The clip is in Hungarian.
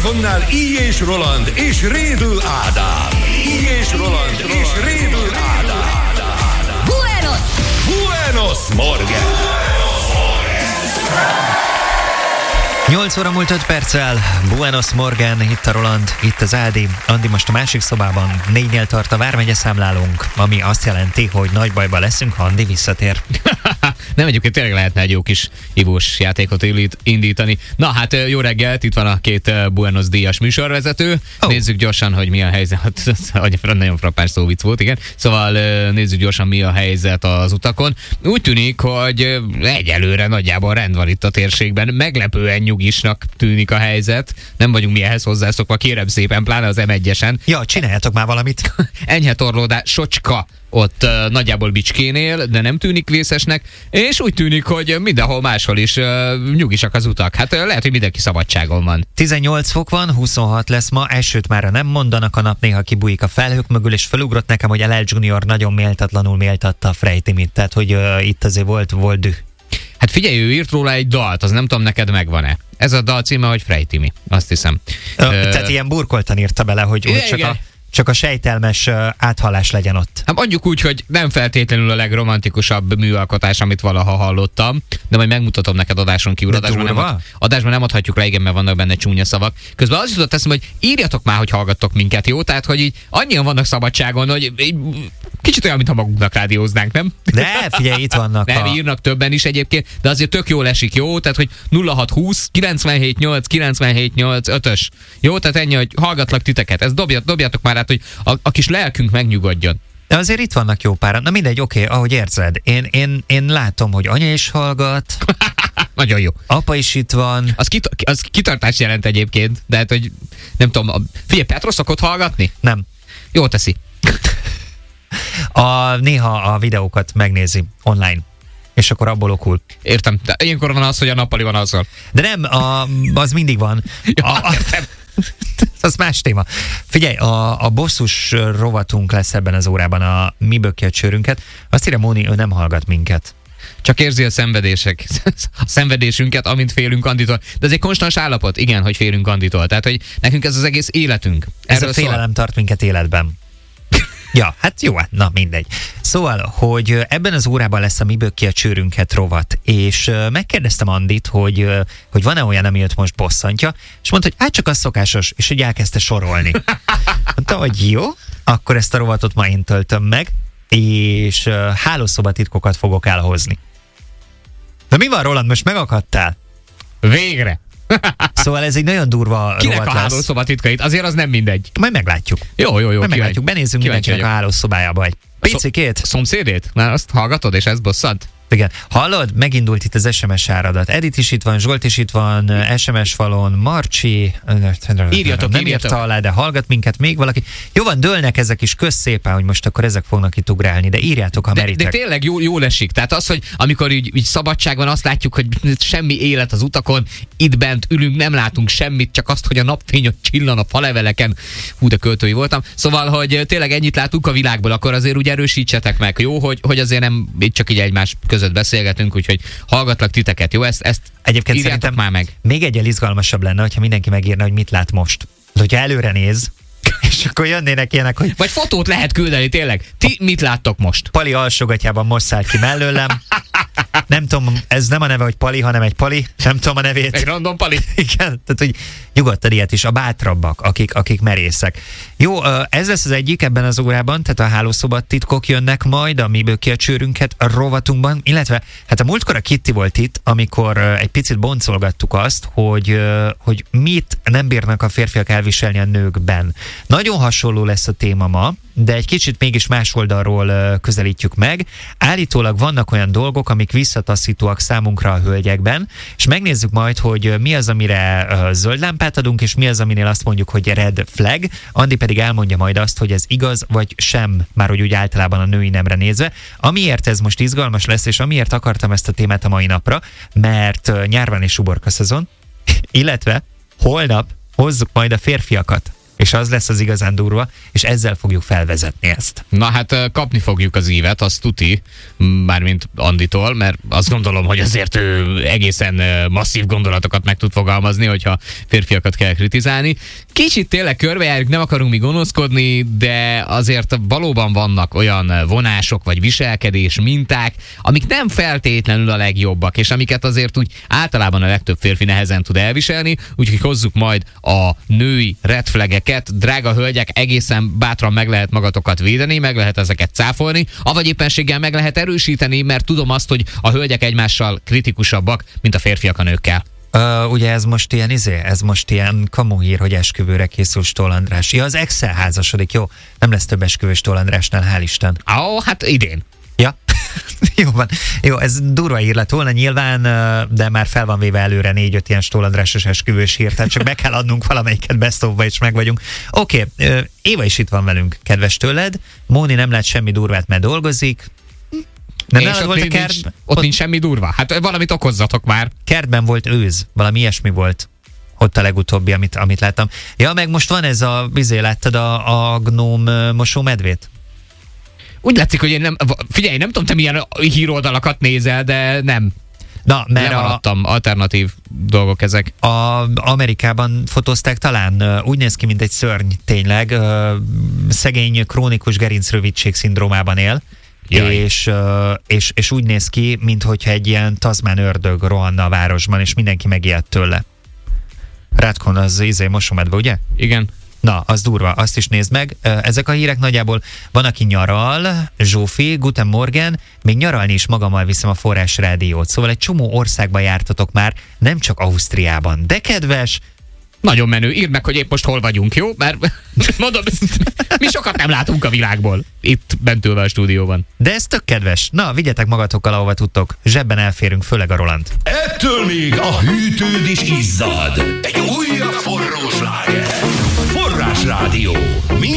mikrofonnál Így és Roland és Rédl Ádám. Így és Roland és Rédl Ádám. Buenos Morgen! 8 óra múlt 5 perccel, Buenos Morgen, itt a Roland, itt az Ádi. Andi most a másik szobában, 4-nél tart a vármegye számlálunk, ami azt jelenti, hogy nagy bajban leszünk, ha Andi visszatér. Nem, egyébként tényleg lehetne egy jó kis ivós játékot indítani. Na hát jó reggelt, itt van a két Buenos díjas műsorvezető. Nézzük gyorsan, hogy mi a helyzet. Nagyon frappás szóvic volt, igen. Szóval nézzük gyorsan, mi a helyzet az utakon. Úgy tűnik, hogy egyelőre nagyjából rend van itt a térségben. Meglepően nyugisnak tűnik a helyzet. Nem vagyunk mi ehhez hozzászokva, kérem szépen, pláne az M1-esen. Ja, csináljátok már valamit. Enyhe torlódás, Socska ott nagyjából Bicskénél, de nem tűnik vészesnek, és úgy tűnik, hogy mindenhol máshol is nyugisak az utak. Hát lehet, hogy mindenki szabadságon van. 18 fok van, 26 lesz ma, esőt mára nem mondanak, a nap néha kibújik a felhők mögül, és felugrott nekem, hogy LL Junior nagyon méltatlanul méltatta a Frejtimit, tehát hogy itt azért volt düh. Hát figyelj, ő írt róla egy dalt, az nem tudom, neked megvan-e. Ez a dal címe, hogy Frejtimi, azt hiszem. Tehát ilyen burkoltan írta bele, hogy csak a sejtelmes áthallás legyen ott. Hát mondjuk úgy, hogy nem feltétlenül a legromantikusabb műalkotás, amit valaha hallottam, de majd megmutatom neked adáson kívül. Adásban nem adhatjuk le, igen, mert vannak benne csúnya szavak. Közben az jutott eszembe, hogy írjatok már, hogy hallgattok minket, jó? Tehát, hogy így annyian vannak szabadságon, hogy kicsit olyan, mintha magunknak rádióznánk, nem? De figyelj, itt vannak. Nem, írnak többen is egyébként, de azért tök jól esik, jó? Tehát, hogy 0620 978 978 5-ös. Jó? Tehát ennyi, hogy hallgatlak titeket. Ezt dobjátok már át, hogy a kis lelkünk megnyugodjon. De azért itt vannak jó páran. Na mindegy, oké, ahogy érzed. Én látom, hogy anya is hallgat. Nagyon jó. Apa is itt van. Az kitartást jelent egyébként, de hát, hogy nem tudom, figyelj, Petro szokott hallgatni? Nem. Jó teszi. Néha a videókat megnézi online, és akkor abból okul. Értem, de ilyenkor van az, hogy a nappali van azzal. De nem, az mindig van. Értem. Az más téma. Figyelj, a bosszus rovatunk lesz ebben az órában, a Mi bökje a csőrünket. Azt írja Móni, ő nem hallgat minket. Csak érzi a szenvedésünket, amint félünk Anditól. De ez egy konstans állapot, igen, hogy félünk Anditól. Tehát, hogy nekünk ez az egész életünk. Ez a félelem tart minket életben. Ja, hát jó, na mindegy. Szóval, hogy ebben az órában lesz a Mi bökje a csőrünket rovat, és megkérdeztem Andit, hogy van-e olyan, ami őt most bosszantja, és mondta, hogy csak az szokásos, és hogy elkezdte sorolni. Mondta, hogy jó, akkor ezt a rovatot ma én töltöm meg, és hálószobatitkokat fogok elhozni. De mi van, Roland, most megakadtál? Végre! Szóval ez egy nagyon durva kinek rovat a lesz. hálószobatitkait? Azért az nem mindegy. Majd meglátjuk. Jó. Majd meglátjuk. Benézzünk mindenkinek a hálószobájába egy picikét. Szomszédét? Már azt hallgatod, és ez bosszant? Igen. Hallod? Megindult itt az SMS áradat. Edith is itt van, Zsolt is itt van, SMS falon, Marcsi. Nem írta alá, de hallgat minket még valaki. Jó van, dőlnek ezek is, kösz szépen, hogy most akkor ezek fognak itt ugrálni, de írjátok, ha meritek. De tényleg jól esik. Tehát az, hogy amikor így szabadság van, azt látjuk, hogy semmi élet az utakon, itt bent ülünk, nem látunk semmit, csak azt, hogy a napfény ott csillan a faleveleken. Hú, de költői voltam. Szóval, hogy tényleg ennyit látunk a világból, akkor azért úgy erősítsetek meg, jó, hogy azért nem csak így egymás között beszélgetünk, úgyhogy hallgatlak titeket, jó? Ezt egyébként szerintem már meg. Még egyel izgalmasabb lenne, hogyha mindenki megírna, hogy mit lát most. De hogyha előre néz, és akkor jönnének ilyenek, hogy... Vagy fotót lehet küldeni, tényleg. Ti mit láttok most? Pali alsógatjában most szállt ki mellőlem. Nem tudom, ez nem a neve, hogy Pali, hanem egy Pali. Nem tudom a nevét. Egy random Pali. Igen, tehát hogy nyugodtan ilyet is, a bátrabbak, akik merészek. Jó, ez lesz az egyik ebben az órában, tehát a hálószobat titkok jönnek majd, a Mi bökje a csőrünket a rovatunkban, illetve hát a múltkor a Kitty volt itt, amikor egy picit boncolgattuk azt, hogy mit nem bírnak a férfiak elviselni a nőkben. Nagyon hasonló lesz a téma ma, de egy kicsit mégis más oldalról közelítjük meg. Állítólag vannak olyan dolgok, amik visszataszítóak számunkra a hölgyekben, és megnézzük majd, hogy mi az, amire zöld lámpát adunk, és mi az, aminél azt mondjuk, hogy red flag. Andi pedig elmondja majd azt, hogy ez igaz, vagy sem, már hogy úgy általában a női nemre nézve. Amiért ez most izgalmas lesz, és amiért akartam ezt a témát a mai napra, mert nyár van és uborka szezon, illetve holnap hozzuk majd a férfiakat. és az lesz az igazán durva, és ezzel fogjuk felvezetni ezt. Na hát kapni fogjuk az ívet, azt tuti, mármint Anditól, mert azt gondolom, hogy azért ő egészen masszív gondolatokat meg tud fogalmazni, hogyha férfiakat kell kritizálni. Kicsit tényleg körbejárjuk, nem akarunk mi gonoszkodni, de azért valóban vannak olyan vonások vagy viselkedés minták, amik nem feltétlenül a legjobbak, és amiket azért úgy általában a legtöbb férfi nehezen tud elviselni, úgyhogy hozzuk majd a női red flageket. Drága hölgyek, egészen bátran meg lehet magatokat védeni, meg lehet ezeket cáfolni, avagy éppenséggel meg lehet erősíteni, mert tudom azt, hogy a hölgyek egymással kritikusabbak, mint a férfiak a nőkkel. Ugye ez most ilyen kamuhír, hogy esküvőre készül Stoll András. Ja, az Excel házasodik, jó? Nem lesz több esküvő Stoll Andrásnál, hál' Isten. Hát idén. Ja, jó van. Jó, ez durva ír lett volna nyilván, de már fel van véve előre 4-5 ilyen Stoll Andrásos esküvős hír, tehát csak be kell adnunk valamelyiket best of-ba, és meg vagyunk. Oké, Éva is itt van velünk, kedves tőled. Móni nem lát semmi durvát, mert dolgozik. Nem és ott nincs semmi durva. Hát valamit okozzatok már. Kertben volt őz, valami ilyesmi volt. Ott a legutóbbi, amit láttam. Ja, meg most van ez láttad a gnóm mosómedvét? Úgy látszik, hogy én nem... Figyelj, nem tudom, te milyen híroldalakat nézel, de nem. Na, mert lemaradtam, alternatív dolgok ezek. Amerikában fotózták, talán úgy néz ki, mint egy szörny, tényleg. Szegény krónikus gerincrövidség szindrómában él. És úgy néz ki, minthogyha egy ilyen tazmán ördög rohanna a városban, és mindenki megijedt tőle. Rátkon az mosómedve, ugye? Igen. Na, az durva, azt is nézd meg. Ezek a hírek nagyjából, van, aki nyaral, Zsófi, Guten Morgen, még nyaralni is magammal viszem a Forrás Rádiót. Szóval egy csomó országba jártatok már, nem csak Ausztriában. De kedves, nagyon menő. Írd meg, hogy épp most hol vagyunk, jó? Mert mondom, mi sokat nem látunk a világból. Itt bent ülve a stúdióban. De ez tök kedves. Na, vigyetek magatokkal, ahova tudtok. Zsebben elférünk, főleg a Roland. Ettől még a hűtőd is izzad. Egy újabb forró sláger. Forrás Rádió.